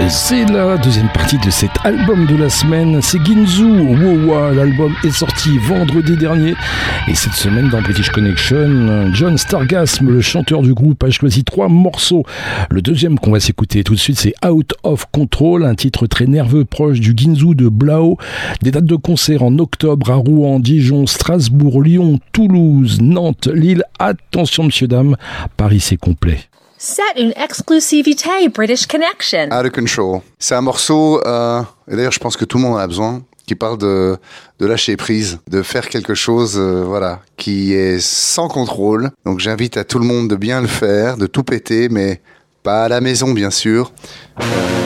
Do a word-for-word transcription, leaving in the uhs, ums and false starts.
C'est la deuxième partie de cet album de la semaine, c'est Ginzu, Wowa. L'album est sorti vendredi dernier et cette semaine dans British Connection, John Stargasm, le chanteur du groupe, a choisi trois morceaux. Le deuxième qu'on va s'écouter tout de suite, c'est Out of Control, un titre très nerveux proche du Ginzu de Blaho. Des dates de concert en octobre à Rouen, Dijon, Strasbourg, Lyon, Toulouse, Nantes, Lille. Attention messieurs dames, Paris c'est complet. C'est une exclusivité British Connection. Out of Control. C'est un morceau, euh, et d'ailleurs je pense que tout le monde en a besoin, qui parle de, de lâcher prise, de faire quelque chose euh, voilà, qui est sans contrôle. Donc j'invite à tout le monde de bien le faire, de tout péter, mais pas à la maison bien sûr. Euh,